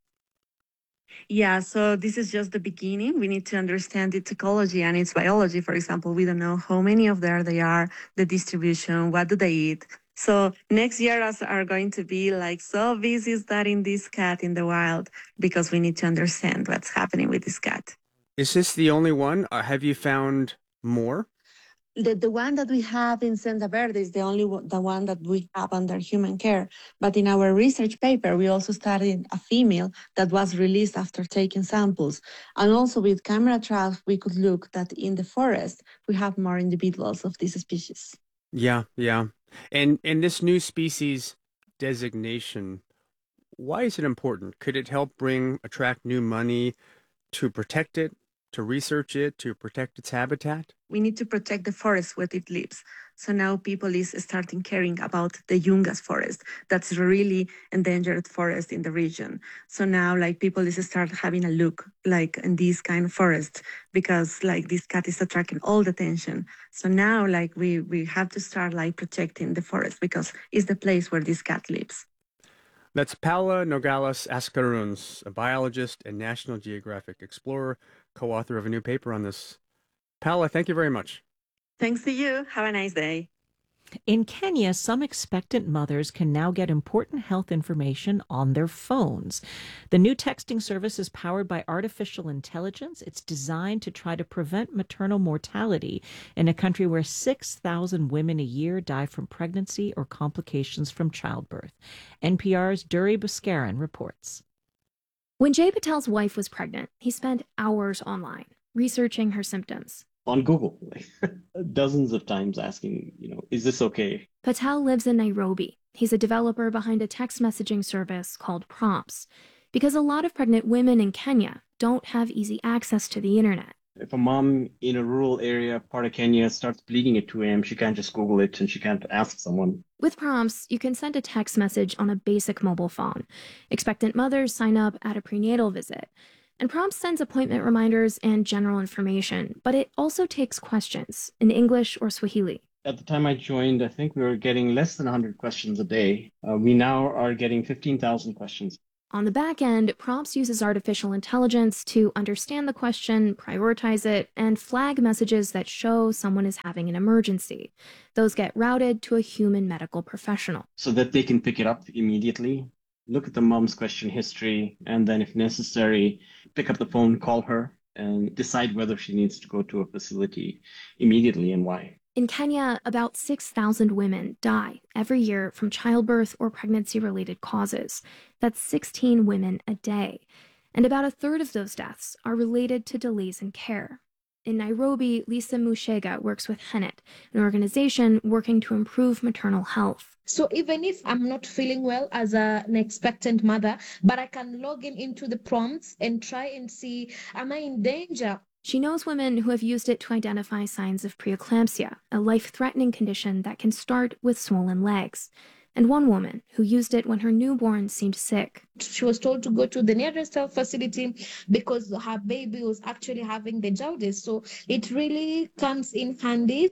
Yeah, so this is just the beginning. We need to understand its ecology and its biology. For example, we don't know how many of there they are, the distribution, what do they eat. So next year us are going to be like so busy studying this cat in the wild because we need to understand what's happening with this cat. Is this the only one? Or have you found more? The, the one that we have in Senda Verde is the only one, the one that we have under human care. But in our research paper, we also studied a female that was released after taking samples. And also with camera traps, we could look that in the forest, we have more individuals of this species. Yeah, yeah. And, and this new species designation, why is it important? Could it help bring, attract new money to protect it, to research it, to protect its habitat? We need to protect the forest where it lives. So now people is starting caring about the Yungas forest. That's a really endangered forest in the region. So now like people is start having a look like in these kind of forests because like this cat is attracting all the attention. So now like we, we have to start like protecting the forest because it's the place where this cat lives. That's Paula Nogales Ascaruns, a biologist and National Geographic explorer, co-author of a new paper on this. Paula, thank you very much. Thanks to you. Have a nice day. In Kenya, some expectant mothers can now get important health information on their phones. The new texting service is powered by artificial intelligence. It's designed to try to prevent maternal mortality in a country where six thousand women a year die from pregnancy or complications from childbirth. N P R's Duri Buskaran reports. When Jay Patel's wife was pregnant, he spent hours online researching her symptoms. On Google, like dozens of times asking, you know, is this okay? Patel lives in Nairobi. He's a developer behind a text messaging service called Prompts, because a lot of pregnant women in Kenya don't have easy access to the internet. If a mom in a rural area, part of Kenya, starts bleeding at two a.m., she can't just Google it and she can't ask someone. With Prompts, you can send a text message on a basic mobile phone. Expectant mothers sign up at a prenatal visit. And Prompts sends appointment reminders and general information, but it also takes questions in English or Swahili. At the time I joined, I think we were getting less than one hundred questions a day. Uh, we now are getting fifteen thousand questions. On the back end, Prompts uses artificial intelligence to understand the question, prioritize it, and flag messages that show someone is having an emergency. Those get routed to a human medical professional. So that they can pick it up immediately, look at the mom's question history, and then if necessary, pick up the phone, call her, and decide whether she needs to go to a facility immediately and why. In Kenya, about six thousand women die every year from childbirth or pregnancy-related causes. That's sixteen women a day. And about a third of those deaths are related to delays in care. In Nairobi, Lisa Mushega works with Hennet, an organization working to improve maternal health. So even if I'm not feeling well as a, an expectant mother, but I can log in into the prompts and try and see, am I in danger? She knows women who have used it to identify signs of preeclampsia, a life-threatening condition that can start with swollen legs. And one woman who used it when her newborn seemed sick. She was told to go to the nearest health facility because her baby was actually having the jaundice. So it really comes in handy.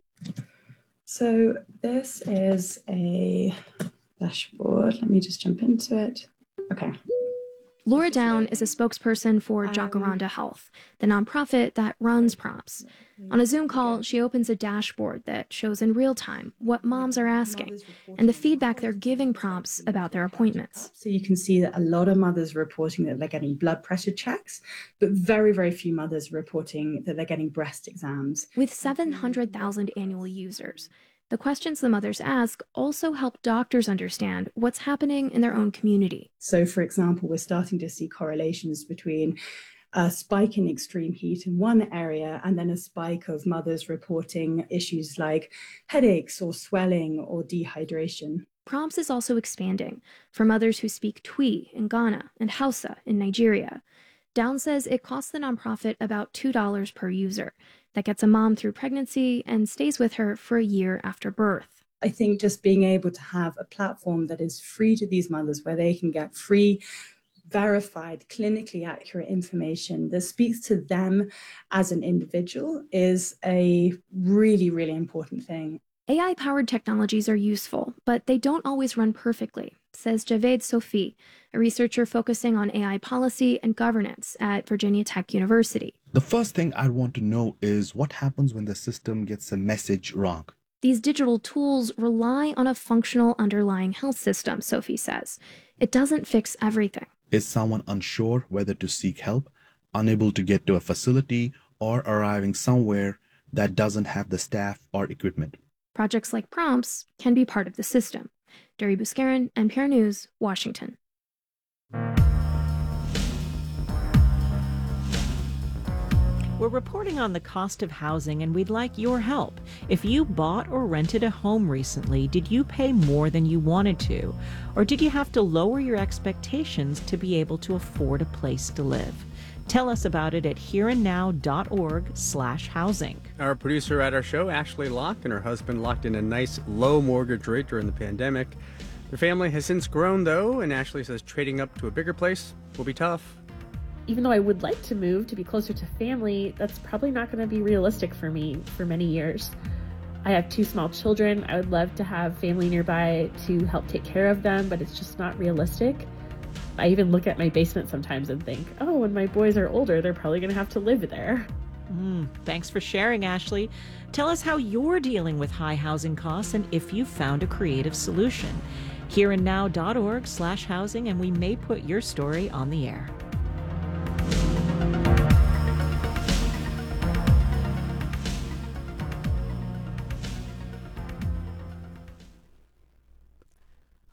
So this is a dashboard. Let me just jump into it. Okay. Laura Down is a spokesperson for Jacaranda Health, the nonprofit that runs Prompts. On a Zoom call, she opens a dashboard that shows in real time what moms are asking and the feedback they're giving Prompts about their appointments. So you can see that a lot of mothers are reporting that they're getting blood pressure checks, but very, very few mothers are reporting that they're getting breast exams. With seven hundred thousand annual users, the questions the mothers ask also help doctors understand what's happening in their own community. So, for example, we're starting to see correlations between a spike in extreme heat in one area and then a spike of mothers reporting issues like headaches or swelling or dehydration. Prompts is also expanding for mothers who speak Twi in Ghana and Hausa in Nigeria. Down says it costs the nonprofit about two dollars per user. That gets a mom through pregnancy and stays with her for a year after birth. I think just being able to have a platform that is free to these mothers where they can get free, verified, clinically accurate information that speaks to them as an individual is a really, really important thing. A I-powered technologies are useful, but they don't always run perfectly, says Javed Sofi, a researcher focusing on A I policy and governance at Virginia Tech University. The first thing I want to know is what happens when the system gets a message wrong. These digital tools rely on a functional underlying health system, Sophie says. It doesn't fix everything. Is someone unsure whether to seek help, unable to get to a facility, or arriving somewhere that doesn't have the staff or equipment? Projects like Prompts can be part of the system. Dari Buskaran, N P R News, Washington. We're reporting on the cost of housing, and we'd like your help. If you bought or rented a home recently, did you pay more than you wanted to? Or did you have to lower your expectations to be able to afford a place to live? Tell us about it at hereandnow.org slash housing. Our producer at our show, Ashley Locke, and her husband locked in a nice low mortgage rate during the pandemic. Their family has since grown, though, and Ashley says trading up to a bigger place will be tough. Even though I would like to move to be closer to family, that's probably not going to be realistic for me for many years. I have two small children. I would love to have family nearby to help take care of them, but it's just not realistic. I even look at my basement sometimes and think, oh, when my boys are older, they're probably going to have to live there. Mm, thanks for sharing, Ashley. Tell us how you're dealing with high housing costs and if you've found a creative solution. hereandnow.org slash housing, and we may put your story on the air.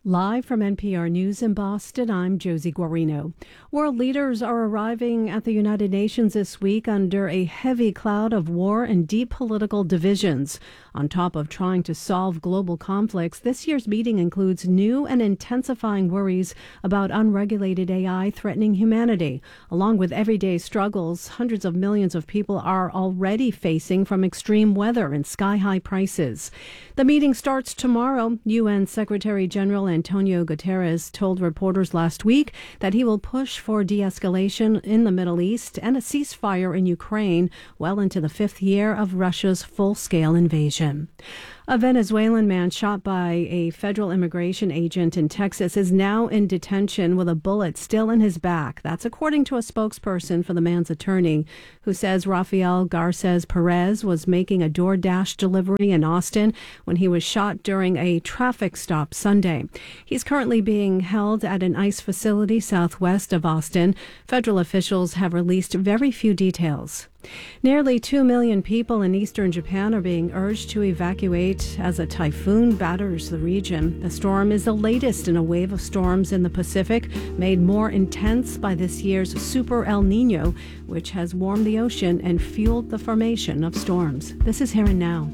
Live from N P R News in Boston, I'm Josie Guarino. World leaders are arriving at the United Nations this week under a heavy cloud of war and deep political divisions. On top of trying to solve global conflicts, this year's meeting includes new and intensifying worries about unregulated A I threatening humanity. Along with everyday struggles, hundreds of millions of people are already facing from extreme weather and sky-high prices. The meeting starts tomorrow. U N Secretary General Antonio Guterres told reporters last week that he will push for de-escalation in the Middle East and a ceasefire in Ukraine well into the fifth year of Russia's full-scale invasion. A Venezuelan man shot by a federal immigration agent in Texas is now in detention with a bullet still in his back. That's according to a spokesperson for the man's attorney, who says Rafael Garces Perez was making a DoorDash delivery in Austin when he was shot during a traffic stop Sunday. He's currently being held at an ICE facility southwest of Austin. Federal officials have released very few details. Nearly two million people in eastern Japan are being urged to evacuate as a typhoon batters the region. The storm is the latest in a wave of storms in the Pacific, made more intense by this year's Super El Nino, which has warmed the ocean and fueled the formation of storms. This is Here and Now.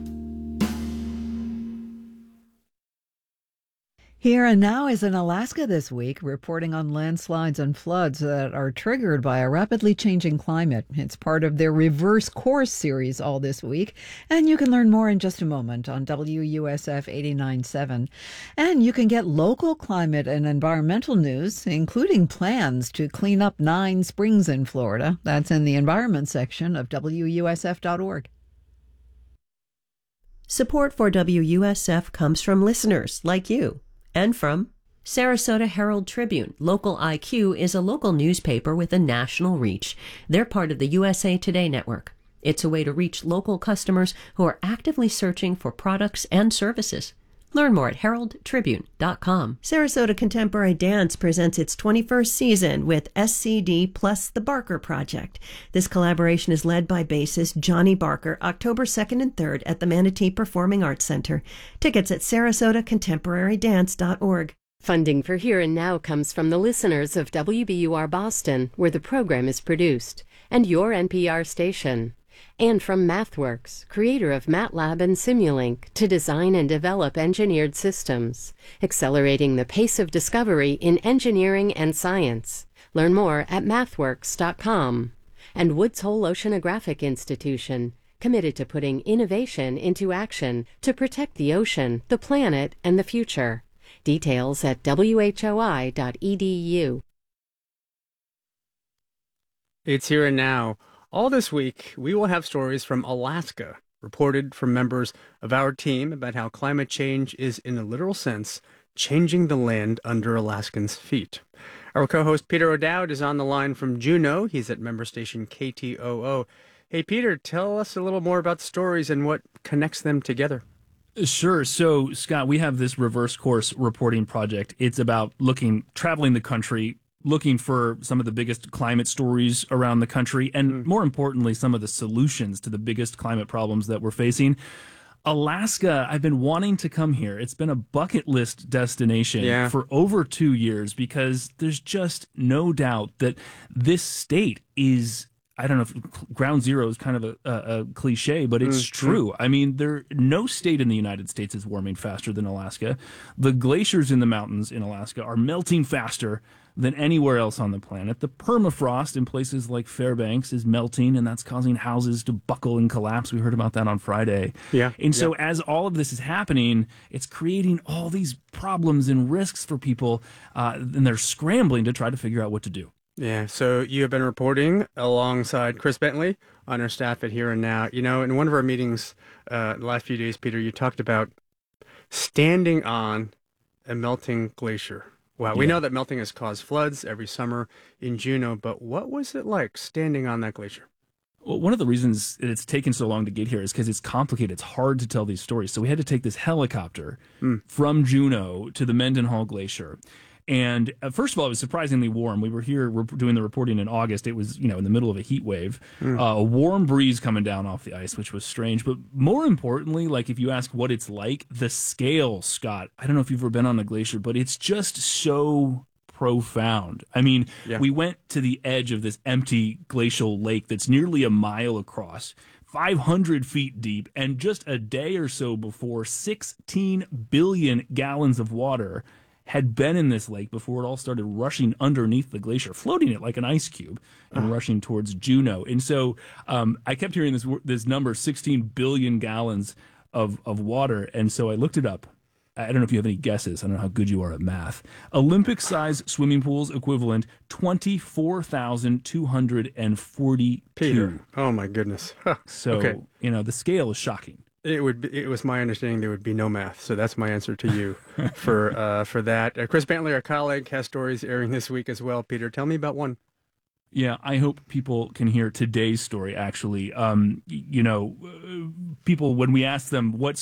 Here and Now is in Alaska this week, reporting on landslides and floods that are triggered by a rapidly changing climate. It's part of their Reverse Course series all this week, and you can learn more in just a moment on W U S F eighty-nine point seven. And you can get local climate and environmental news, including plans to clean up nine springs in Florida. That's in the environment section of W U S F dot org. Support for W U S F comes from listeners like you. And from Sarasota Herald Tribune. Local I Q is a local newspaper with a national reach. They're part of the U S A Today network. It's a way to reach local customers who are actively searching for products and services. Learn more at herald tribune dot com. Sarasota Contemporary Dance presents its twenty-first season with S C D plus The Barker Project. This collaboration is led by bassist Johnny Barker, October second and third at the Manatee Performing Arts Center. Tickets at sarasota contemporary dance dot org. Funding for Here and Now comes from the listeners of W B U R Boston, where the program is produced, and your N P R station. And from MathWorks, creator of MATLAB and Simulink, to design and develop engineered systems, accelerating the pace of discovery in engineering and science. Learn more at mathworks dot com. And Woods Hole Oceanographic Institution, committed to putting innovation into action to protect the ocean, the planet, and the future. Details at w h o i dot e d u. It's Here and Now. All this week, we will have stories from Alaska, reported from members of our team about how climate change is, in a literal sense, changing the land under Alaskans' feet. Our co-host Peter O'Dowd is on the line from Juneau. He's at member station K T O O. Hey, Peter, tell us a little more about the stories and what connects them together. Sure. So, Scott, we have this reverse course reporting project. It's about looking, traveling the country, looking for some of the biggest climate stories around the country, and mm. more importantly, some of the solutions to the biggest climate problems that we're facing. Alaska, I've been wanting to come here. It's been a bucket list destination yeah. for over two years because there's just no doubt that this state is, I don't know if ground zero is kind of a, a, a cliche, but it's mm-hmm. true. I mean, there no state in the United States is warming faster than Alaska. The glaciers in the mountains in Alaska are melting faster than anywhere else on the planet. The permafrost in places like Fairbanks is melting, and that's causing houses to buckle and collapse. We heard about that on Friday. Yeah. And so yeah. as all of this is happening, it's creating all these problems and risks for people, uh, and they're scrambling to try to figure out what to do. Yeah, so you have been reporting alongside Chris Bentley on our staff at Here and Now. You know, in one of our meetings uh, the last few days, Peter, you talked about standing on a melting glacier. Wow, we yeah. know that melting has caused floods every summer in Juneau, but what was it like standing on that glacier? Well, one of the reasons it's taken so long to get here is because it's complicated. It's hard to tell these stories. So we had to take this helicopter mm. from Juneau to the Mendenhall Glacier. And uh, first of all, it was surprisingly warm. We were here we're doing the reporting in August. It was, you know, in the middle of a heat wave, mm. uh, a warm breeze coming down off the ice, which was strange. But more importantly, like if you ask what it's like, the scale, Scott, I don't know if you've ever been on a glacier, but it's just so profound. I mean, yeah. we went to the edge of this empty glacial lake that's nearly a mile across, five hundred feet deep, and just a day or so before, sixteen billion gallons of water had been in this lake before it all started rushing underneath the glacier, floating it like an ice cube and uh-huh. rushing towards Juneau. And so um, I kept hearing this this number, sixteen billion gallons of, of water. And so I looked it up. I don't know if you have any guesses. I don't know how good you are at math. Olympic-sized swimming pools equivalent twenty-four thousand two hundred forty-two. Peter. Oh, my goodness. Huh. So, okay. you know, the scale is shocking. It would. Be, it was my understanding there would be no math, so that's my answer to you for uh, for that. Uh, Chris Bentley, our colleague, has stories airing this week as well. Peter, tell me about one. Yeah, I hope people can hear today's story. Actually, um, you know, people when we ask them what